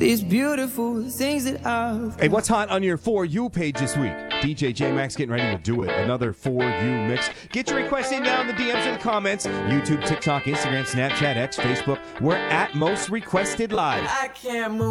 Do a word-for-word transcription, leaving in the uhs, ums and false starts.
these beautiful things that I've. Hey, what's hot on your For You page this week? D J J-Max getting ready to do it. Another For You mix. Get your requests in now in the D Ms and the comments. YouTube, TikTok, Instagram, Snapchat, X, Facebook. We're at Most Requested Live. I can't move.